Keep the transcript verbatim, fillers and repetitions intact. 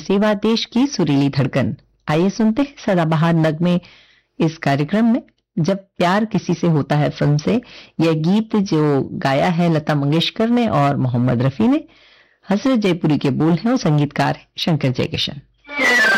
सेवा देश की सुरीली धड़कन। आइए सुनते हैं सदाबहार नगमे इस कार्यक्रम में। जब प्यार किसी से होता है फिल्म से यह गीत जो गाया है लता मंगेशकर ने और मोहम्मद रफी ने। हसरत जयपुरी के बोल हैं और संगीतकार शंकर जयकिशन।